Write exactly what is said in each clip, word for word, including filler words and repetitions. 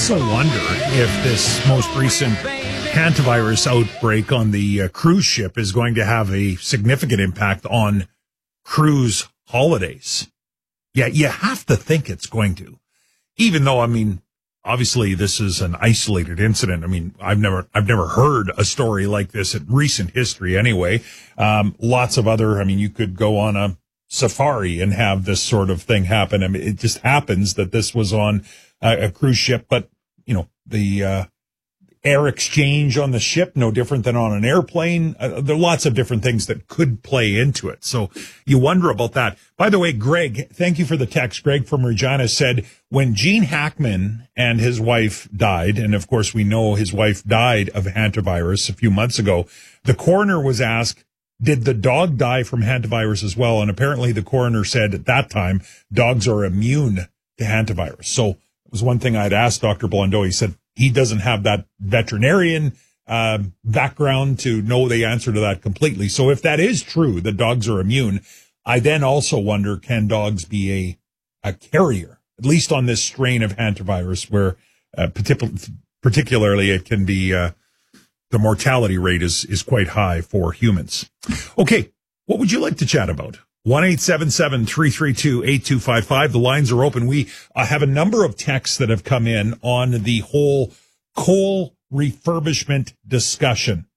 also wonder if this most recent hantavirus outbreak on the uh, cruise ship is going to have a significant impact on cruise holidays. Yeah, you have to think it's going to. Even though, I mean, obviously this is an isolated incident. I mean, I've never, I've never heard a story like this in recent history anyway. Um, lots of other, I mean, you could go on a safari and have this sort of thing happen. I mean, it just happens that this was on a, a cruise ship, but you know, the, uh, air exchange on the ship, no different than on an airplane. Uh, there are lots of different things that could play into it. So you wonder about that. By the way, Greg, thank you for the text. Greg from Regina said when Gene Hackman and his wife died, and of course we know his wife died of hantavirus a few months ago, the coroner was asked, did the dog die from hantavirus as well? And apparently the coroner said at that time, dogs are immune to hantavirus. So it was one thing I'd asked Doctor Blondeau. He said, he doesn't have that veterinarian uh, background to know the answer to that completely. So if that is true, that dogs are immune, I then also wonder, can dogs be a, a carrier, at least on this strain of hantavirus, where uh, partic- particularly it can be, uh, the mortality rate is, is quite high for humans. Okay, what would you like to chat about? one eight seven seven, three three two, eight two five five. The lines are open. We uh, have a number of texts that have come in on the whole coal refurbishment discussion.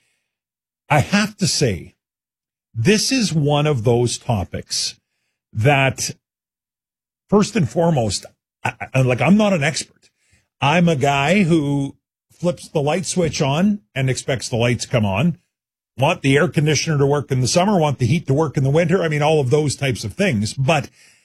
I have to say, this is one of those topics that, first and foremost, I, I, like I'm not an expert. I'm a guy who flips the light switch on and expects the lights to come on. Want the air conditioner to work in the summer, want the heat to work in the winter. I mean, all of those types of things. But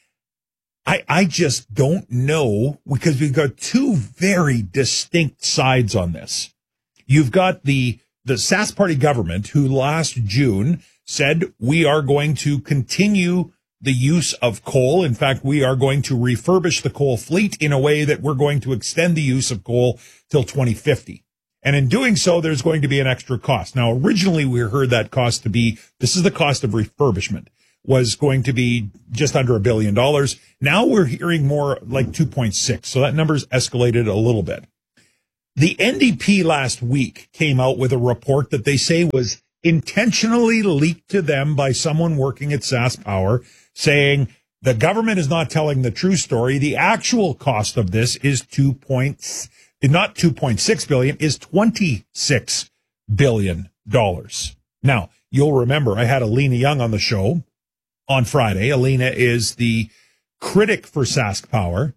I, I just don't know, because we've got two very distinct sides on this. You've got the, the Sask Party government, who last June said we are going to continue the use of coal. In fact, we are going to refurbish the coal fleet in a way that we're going to extend the use of coal till twenty fifty. And in doing so, there's going to be an extra cost. Now, originally we heard that cost to be, this is the cost of refurbishment, was going to be just under a billion dollars. Now we're hearing more like two point six. So that number's escalated a little bit. The N D P last week came out with a report that they say was intentionally leaked to them by someone working at SaskPower, saying the government is not telling the true story. The actual cost of this is two point, not two point six billion, is twenty-six billion dollars. Now, you'll remember I had Alina Young on the show on Friday. Alina is the critic for SaskPower.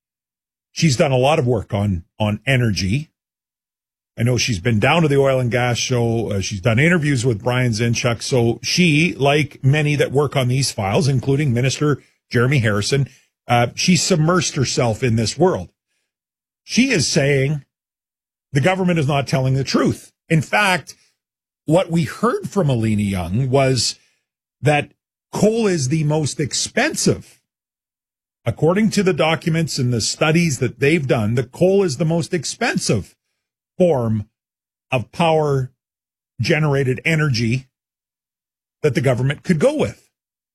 She's done a lot of work on, on energy. I know she's been down to the oil and gas show. Uh, she's done interviews with Brian Zinchuk. So she, like many that work on these files, including Minister Jeremy Harrison, uh, she submersed herself in this world. She is saying the government is not telling the truth. In fact, what we heard from Alina Young was that coal is the most expensive. According to the documents and the studies that they've done, the coal is the most expensive form of power generated energy that the government could go with.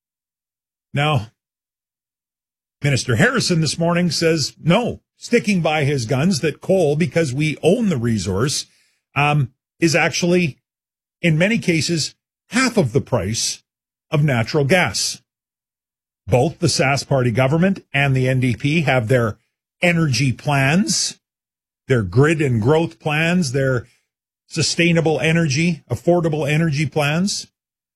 Now, Minister Harrison this morning says no, sticking by his guns, that coal, because we own the resource, um, is actually, in many cases, half of the price of natural gas. Both the Sask Party government and the N D P have their energy plans, their grid and growth plans, their sustainable energy, affordable energy plans.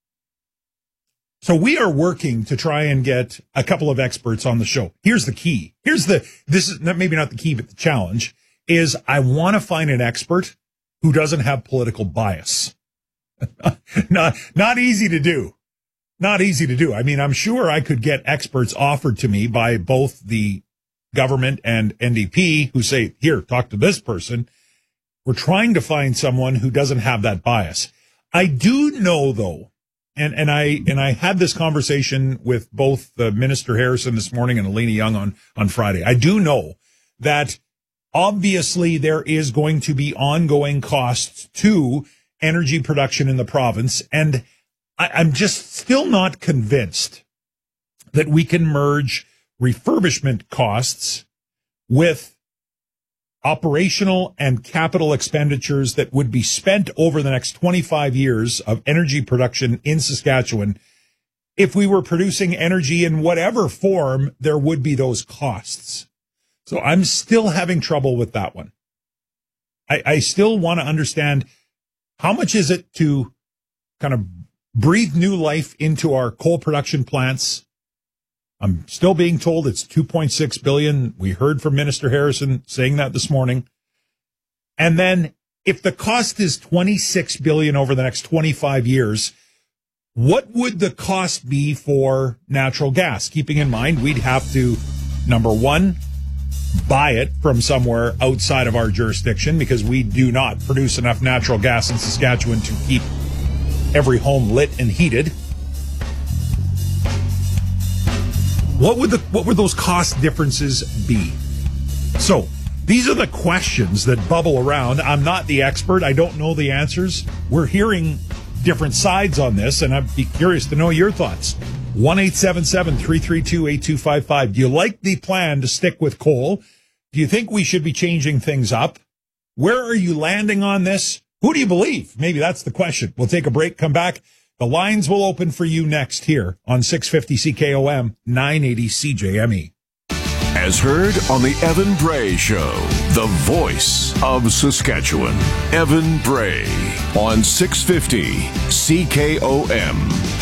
So we are working to try and get a couple of experts on the show. Here's the key. Here's the, this is maybe not the key, but the challenge is I want to find an expert who doesn't have political bias. not, not easy to do. Not easy to do. I mean, I'm sure I could get experts offered to me by both the government and N D P who say, here, talk to this person. We're trying to find someone who doesn't have that bias. I do know, though, and, and I, and I had this conversation with both the Minister Harrison this morning and Alina Young on, on Friday. I do know that obviously there is going to be ongoing costs to energy production in the province. And I, I'm just still not convinced that we can merge refurbishment costs with operational and capital expenditures that would be spent over the next twenty-five years of energy production in Saskatchewan. If we were producing energy in whatever form, there would be those costs. So I'm still having trouble with that one. I, I still want to understand, how much is it to kind of breathe new life into our coal production plants? I'm still being told it's two point six billion dollars. We heard from Minister Harrison saying that this morning. And then if the cost is twenty-six billion dollars over the next twenty-five years, what would the cost be for natural gas? Keeping in mind, we'd have to, number one, buy it from somewhere outside of our jurisdiction, because we do not produce enough natural gas in Saskatchewan to keep every home lit and heated. What would the what would those cost differences be? So these are the questions that bubble around. I'm not the expert. I don't know the answers. We're hearing different sides on this, and I'd be curious to know your thoughts. one eight seven seven, three three two, eight two five five. Do you like the plan to stick with coal? Do you think we should be changing things up? Where are you landing on this? Who do you believe? Maybe that's the question. We'll take a break, come back. The lines will open for you next here on six fifty C K O M, nine eighty C J M E. As heard on the Evan Bray Show, the voice of Saskatchewan. Evan Bray on six fifty C K O M.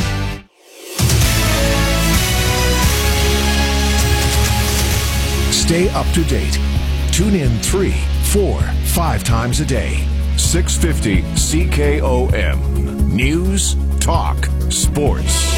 Stay up to date. Tune in three, four, five times a day. six fifty C K O M. News, talk, sports.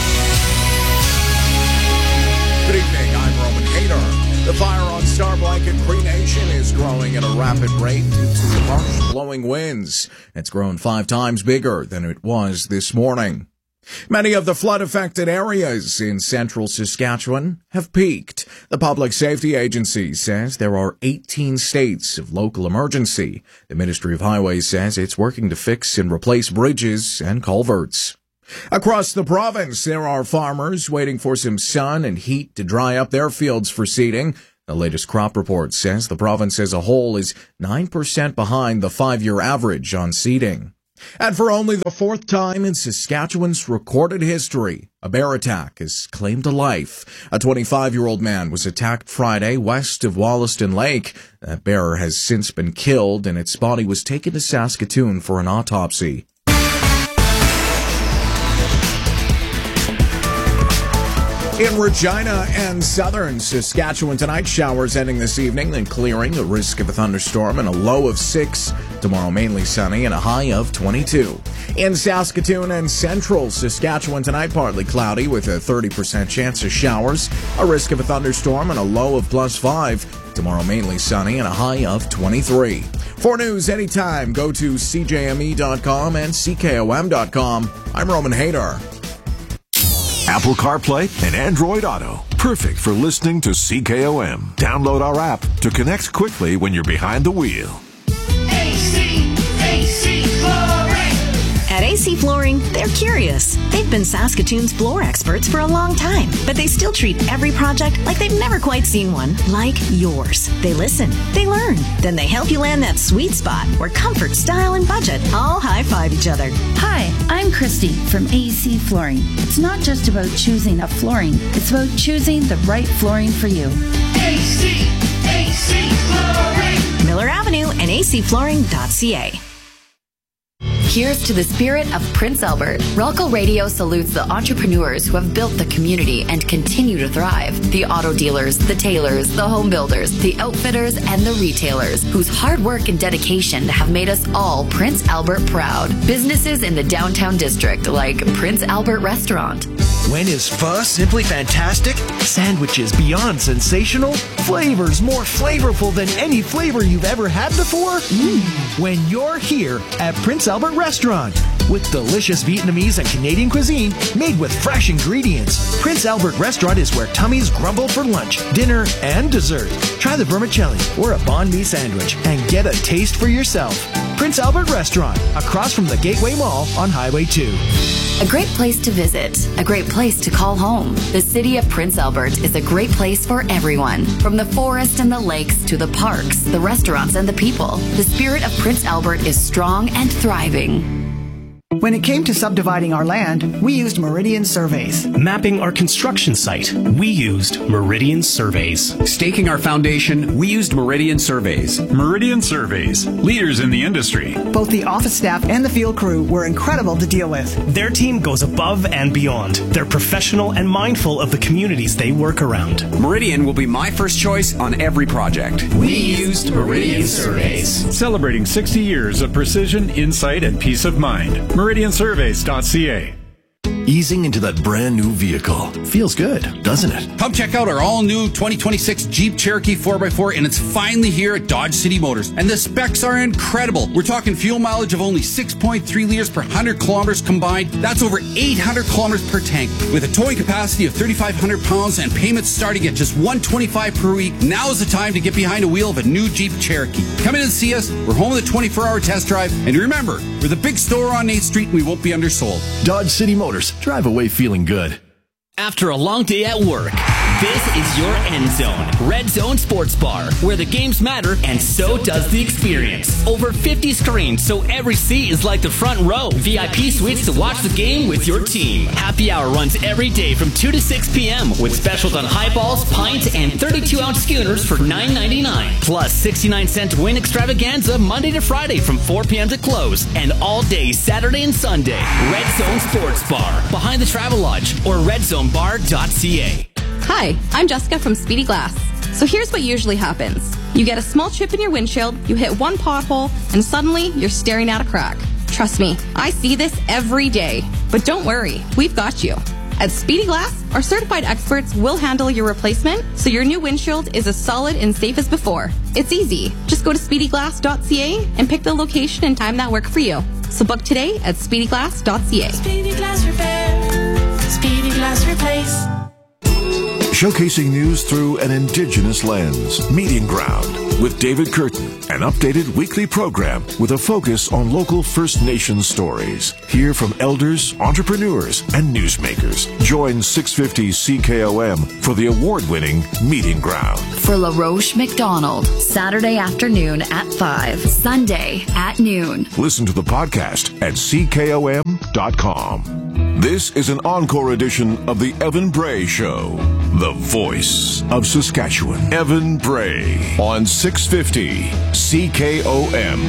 Good evening, I'm Roman Hader. The fire on Star Blanket Cree Nation is growing at a rapid rate due to the harsh blowing winds. It's grown five times bigger than it was this morning. Many of the flood-affected areas in central Saskatchewan have peaked. The Public Safety Agency says there are eighteen states of local emergency. The Ministry of Highways says it's working to fix and replace bridges and culverts. Across the province, there are farmers waiting for some sun and heat to dry up their fields for seeding. The latest crop report says the province as a whole is nine percent behind the five-year average on seeding. And for only the fourth time in Saskatchewan's recorded history, a bear attack has claimed a life. A twenty-five-year-old man was attacked Friday west of Wollaston Lake. That bear has since been killed, and its body was taken to Saskatoon for an autopsy. In Regina and southern Saskatchewan tonight, showers ending this evening, then clearing, a risk of a thunderstorm and a low of six. Tomorrow mainly sunny and a high of twenty-two. In Saskatoon and central Saskatchewan tonight, partly cloudy with a thirty percent chance of showers, a risk of a thunderstorm and a low of plus five. Tomorrow mainly sunny and a high of twenty-three. For news anytime, go to C J M E dot com and C K O M dot com. I'm Roman Hader. Apple CarPlay and Android Auto. Perfect for listening to C K O M. Download our app to connect quickly when you're behind the wheel. A C, A C Flooring. At A C Flooring, they're curious. They've been Saskatoon's floor experts for a long time, but they still treat every project like they've never quite seen one, like yours. They listen, they learn, then they help you land that sweet spot where comfort, style, and budget all high-five each other. Hi, I'm Christy from A C Flooring. It's not just about choosing a flooring, it's about choosing the right flooring for you. A C, A C Flooring. Miller Avenue and A C flooring dot C A. Here's to the spirit of Prince Albert. Relco Radio salutes the entrepreneurs who have built the community and continue to thrive. The auto dealers, the tailors, the home builders, the outfitters, and the retailers whose hard work and dedication have made us all Prince Albert proud. Businesses in the downtown district like Prince Albert Restaurant. When is pho simply fantastic? Sandwiches beyond sensational? Flavors more flavorful than any flavor you've ever had before? Mm. When you're here at Prince Albert Restaurant with delicious Vietnamese and Canadian cuisine made with fresh ingredients. Prince Albert Restaurant is where tummies grumble for lunch, dinner, and dessert. Try the vermicelli or a banh mi sandwich and get a taste for yourself. Prince Albert Restaurant, across from the Gateway Mall on Highway two. A great place to visit, a great place to call home. The city of Prince Albert is a great place for everyone. From the forest and the lakes to the parks, the restaurants and the people, the spirit of Prince Albert is strong and thriving. When it came to subdividing our land, we used Meridian Surveys. Mapping our construction site, we used Meridian Surveys. Staking our foundation, we used Meridian Surveys. Meridian Surveys, leaders in the industry. Both the office staff and the field crew were incredible to deal with. Their team goes above and beyond. They're professional and mindful of the communities they work around. Meridian will be my first choice on every project. We used Meridian Surveys. Celebrating sixty years of precision, insight, and peace of mind. Meridian Surveys dot C A. Easing into that brand new vehicle. Feels good, doesn't it? Come check out our all-new twenty twenty-six Jeep Cherokee four by four, and it's finally here at Dodge City Motors. And the specs are incredible. We're talking fuel mileage of only six point three liters per one hundred kilometers combined. That's over eight hundred kilometers per tank. With a towing capacity of thirty-five hundred pounds and payments starting at just one hundred twenty-five dollars per week, now is the time to get behind the wheel of a new Jeep Cherokee. Come in and see us. We're home with a twenty-four hour test drive. And remember, we're the big store on eighth street, and we won't be undersold. Dodge City Motors. Drive away feeling good. After a long day at work, this is your end zone. Red Zone Sports Bar, where the games matter and so does the experience. Over fifty screens, so every seat is like the front row. V I P suites to watch the game with your team. Happy hour runs every day from two to six p.m. with specials on highballs, pints, and thirty-two ounce schooners for nine ninety-nine. Plus sixty-nine cent win extravaganza Monday to Friday from four p.m. to close. And all day Saturday and Sunday. Red Zone Sports Bar, behind the Travel Lodge or red zone bar dot c a. Hi, I'm Jessica from Speedy Glass. So here's what usually happens. You get a small chip in your windshield, you hit one pothole, and suddenly you're staring at a crack. Trust me, I see this every day. But don't worry, we've got you. At Speedy Glass, our certified experts will handle your replacement so your new windshield is as solid and safe as before. It's easy. Just go to speedy glass dot c a and pick the location and time that work for you. So book today at speedy glass dot c a. Speedy Glass Repair. Speedy Glass Replace. Showcasing news through an Indigenous lens. Meeting Ground with David Curtin, an updated weekly program with a focus on local First Nations stories. Hear from elders, entrepreneurs, and newsmakers. Join six fifty C K O M for the award-winning Meeting Ground. For LaRoche McDonald, Saturday afternoon at five, Sunday at noon. Listen to the podcast at C K O M dot com. This is an encore edition of the Evan Bray Show, the voice of Saskatchewan. Evan Bray on six fifty C K O M.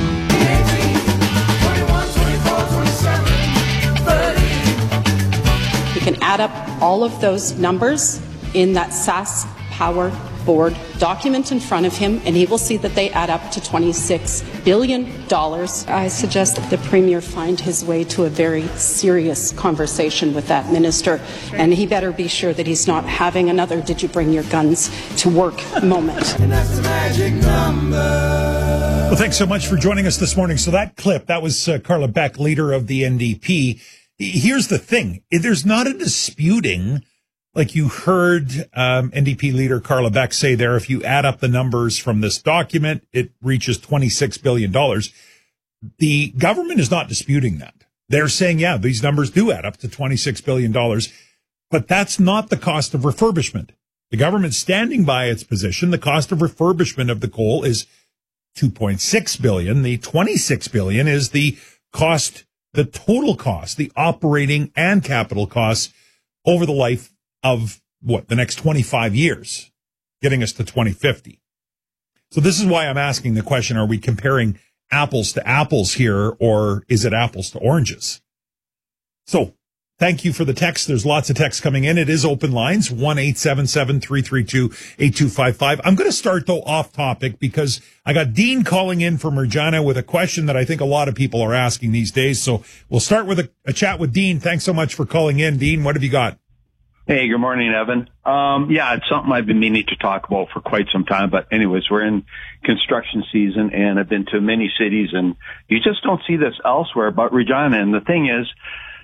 You can add up all of those numbers in that Sask Power Board document in front of him, and he will see that they add up to twenty-six billion dollars. I suggest that the Premier find his way to a very serious conversation with that minister, and he better be sure that he's not having another did you bring your guns to work moment. And that's the magic number. Well, thanks so much for joining us this morning. So that clip, that was uh, Carla Beck, leader of the N D P. Here's the thing. There's not a disputing. Like you heard um, N D P leader Carla Beck say there, if you add up the numbers from this document, it reaches twenty-six billion dollars. The government is not disputing that. They're saying, yeah, these numbers do add up to twenty-six billion dollars, but that's not the cost of refurbishment. The government's standing by its position. The cost of refurbishment of the coal is two point six billion dollars. The twenty-six billion dollars is the cost, the total cost, the operating and capital costs over the life of what, the next twenty-five years, getting us to twenty fifty. So this is why I'm asking the question, are we comparing apples to apples here, or is it apples to oranges? So thank you for the text. There's lots of text coming in. It is open lines, one eight seven seven, three three two, eight two five five. I'm going to start, though, off topic because I got Dean calling in from Regina with a question that I think a lot of people are asking these days. So we'll start with a, a chat with Dean. Thanks so much for calling in. Dean, what have you got? Hey, good morning, Evan. Um, yeah, it's something I've been meaning to talk about for quite some time. But anyways, we're in construction season, and I've been to many cities, and you just don't see this elsewhere but Regina. And the thing is,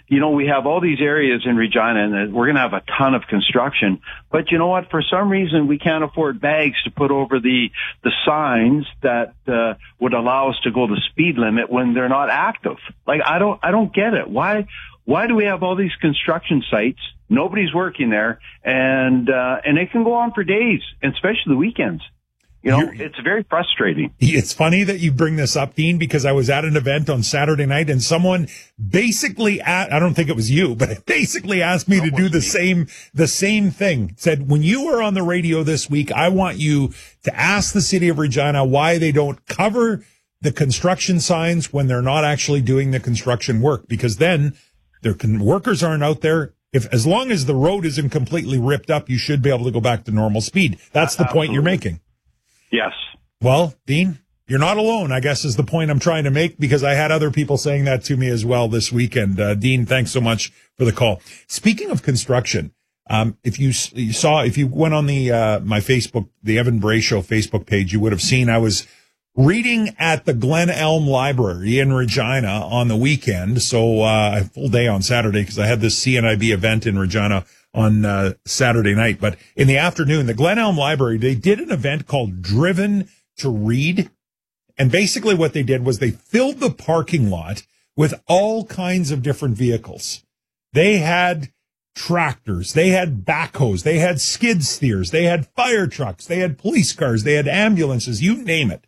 you know, we have all these areas in Regina and we're going to have a ton of construction. But you know what? For some reason, we can't afford bags to put over the, the signs that, uh, would allow us to go the speed limit when they're not active. Like, I don't, I don't get it. Why, why do we have all these construction sites? Nobody's working there and, uh, and it can go on for days, and especially the weekends. You know, You're, it's very frustrating. It's funny that you bring this up, Dean, because I was at an event on Saturday night and someone basically, at, I don't think it was you, but basically asked me to do the same, the same thing. Said, when you are on the radio this week, I want you to ask the city of Regina why they don't cover the construction signs when they're not actually doing the construction work, because then their con- workers aren't out there. If, as long as the road isn't completely ripped up, you should be able to go back to normal speed. That's the point you're making. Yes. Well, Dean, you're not alone, I guess, is the point I'm trying to make, because I had other people saying that to me as well this weekend. Uh, Dean, thanks so much for the call. Speaking of construction, um, if you, you saw, if you went on the, uh, my Facebook, the Evan Bray Show Facebook page, you would have seen I was reading at the Glen Elm Library in Regina on the weekend. So, uh, a full day on Saturday because I had this C N I B event in Regina on uh, Saturday night. But in the afternoon, the Glen Elm Library, they did an event called Driven to Read. And basically what they did was they filled the parking lot with all kinds of different vehicles. They had tractors, they had backhoes, they had skid steers, they had fire trucks, they had police cars, they had ambulances, you name it.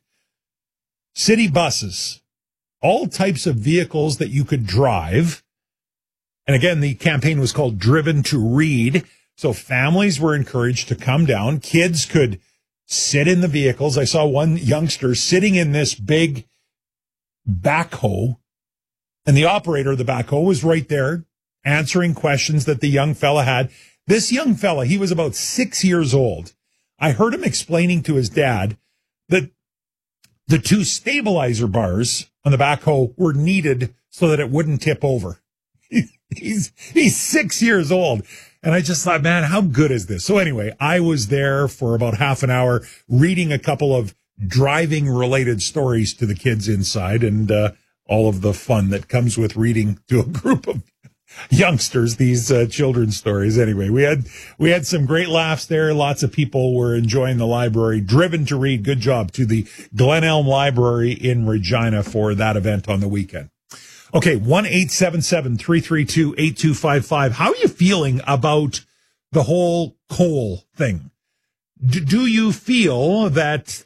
City buses, all types of vehicles that you could drive. And again, the campaign was called Driven to Read. So families were encouraged to come down. Kids could sit in the vehicles. I saw one youngster sitting in this big backhoe, and the operator of the backhoe was right there answering questions that the young fella had. This young fella, he was about six years old. I heard him explaining to his dad that the two stabilizer bars on the backhoe were needed so that it wouldn't tip over. He's, he's six years old. And I just thought, man, how good is this? So anyway, I was there for about half an hour reading a couple of driving related stories to the kids inside, and, uh, all of the fun that comes with reading to a group of youngsters, these, uh, children's stories. Anyway, we had, we had some great laughs there. Lots of people were enjoying the library. Driven to Read. Good job to the Glen Elm Library in Regina for that event on the weekend. Okay, one eight seven seven, three three two, eight two five five. How are you feeling about the whole coal thing? D- do you feel that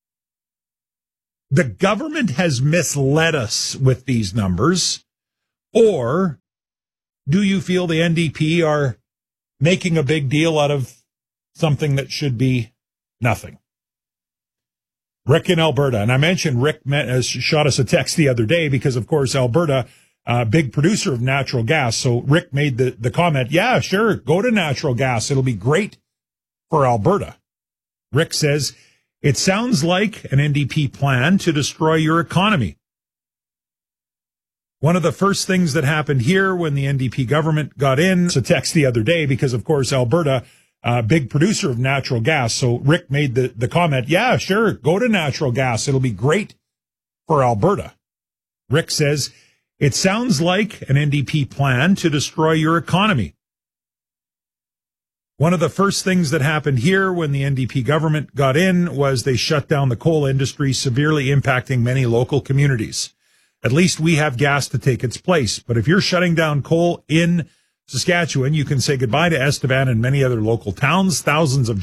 the government has misled us with these numbers, or do you feel the N D P are making a big deal out of something that should be nothing? Rick in Alberta. And I mentioned Rick met, uh, shot us a text the other day because, of course, Alberta, uh, big producer of natural gas. So Rick made the, the comment, yeah, sure, go to natural gas. It'll be great for Alberta. Rick says, it sounds like an N D P plan to destroy your economy. One of the first things that happened here when the N D P government got in, it's a text the other day because, of course, Alberta, Uh, big producer of natural gas. So Rick made the, the comment, yeah, sure, go to natural gas. It'll be great for Alberta. Rick says, it sounds like an N D P plan to destroy your economy. One of the first things that happened here when the N D P government got in was they shut down the coal industry, severely impacting many local communities. At least we have gas to take its place. But if you're shutting down coal in Saskatchewan, you can say goodbye to Estevan and many other local towns. Thousands of